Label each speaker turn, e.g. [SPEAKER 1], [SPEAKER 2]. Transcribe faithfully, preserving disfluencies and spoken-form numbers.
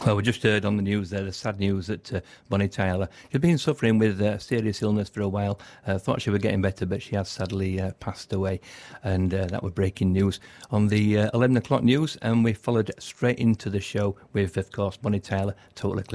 [SPEAKER 1] Well, we just heard on the news there the sad news that uh, Bonnie Tyler, she'd been suffering with uh, serious illness for a while. Uh, thought she was getting better, but she has sadly uh, passed away. And uh, that was breaking news on the uh, eleven o'clock news. And we followed straight into the show with, of course, Bonnie Tyler, Total Eclipse.